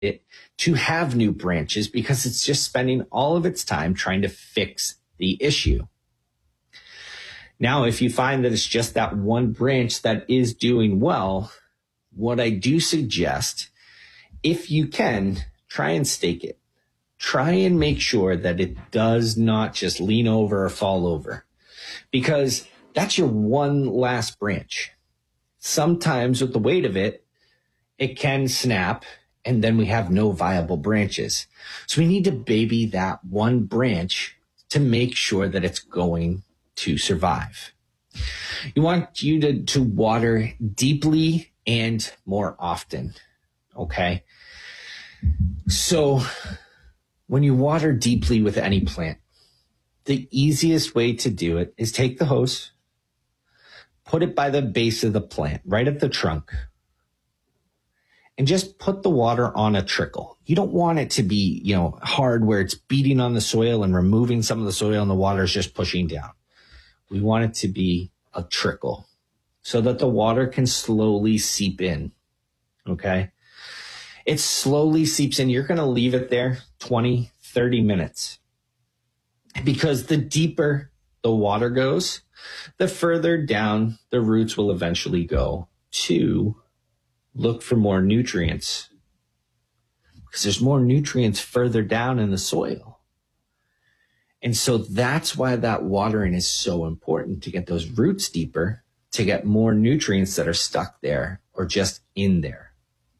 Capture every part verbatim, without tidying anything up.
it to have new branches because it's just spending all of its time trying to fix the issue. Now, if you find that it's just that one branch that is doing well, what I do suggest, if you can, try and stake it. Try and make sure that it does not just lean over or fall over, because that's your one last branch. Sometimes with the weight of it, it can snap and then we have no viable branches. So we need to baby that one branch to make sure that it's going to survive. You want you to, to water deeply and more often. Okay. So when you water deeply with any plant, the easiest way to do it is take the hose, put it by the base of the plant, right at the trunk, and just put the water on a trickle. You don't want it to be, you know, hard where it's beating on the soil and removing some of the soil and the water is just pushing down. We want it to be a trickle so that the water can slowly seep in. Okay. It slowly seeps in. You're going to leave it there twenty, thirty minutes, because the deeper the water goes, the further down the roots will eventually go to look for more nutrients, because there's more nutrients further down in the soil. And so that's why that watering is so important, to get those roots deeper, to get more nutrients that are stuck there or just in there.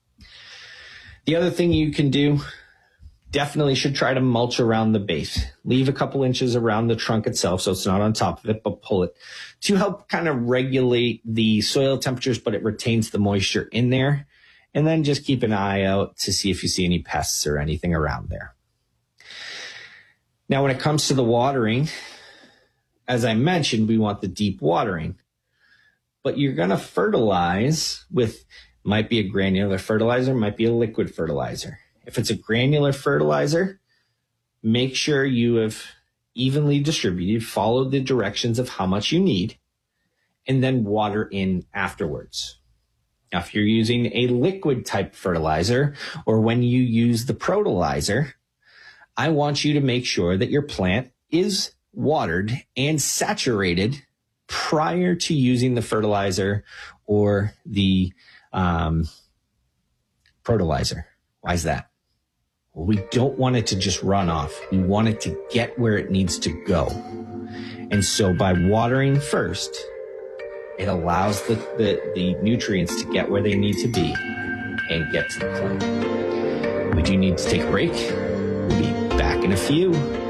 The other thing you can do, definitely should try to mulch around the base. Leave a couple inches around the trunk itself so it's not on top of it, but pull it to help kind of regulate the soil temperatures, but it retains the moisture in there. And then just keep an eye out to see if you see any pests or anything around there. Now, when it comes to the watering, as I mentioned, we want the deep watering, but you're going to fertilize with, might be a granular fertilizer, might be a liquid fertilizer. If it's a granular fertilizer, make sure you have evenly distributed, follow the directions of how much you need, and then water in afterwards. Now, if you're using a liquid type fertilizer, or when you use the Protolizer, I want you to make sure that your plant is watered and saturated prior to using the fertilizer or the um, Protolizer. Why is that? Well, we don't want it to just run off. We want it to get where it needs to go. And so by watering first, it allows the, the, the nutrients to get where they need to be and get to the plant. We do need to take a break. We'll be back in a few.